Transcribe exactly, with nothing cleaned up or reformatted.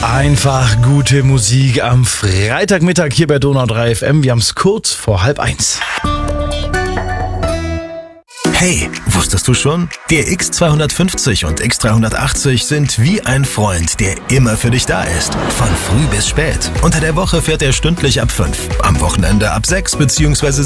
Einfach gute Musik am Freitagmittag hier bei Donau drei F M. Wir haben es kurz vor halb eins. Hey, wusstest du schon? Der X zweihundertfünfzig und X dreihundertachtzig sind wie ein Freund, der immer für dich da ist. Von früh bis spät. Unter der Woche fährt er stündlich ab fünf, am Wochenende ab sechs bzw.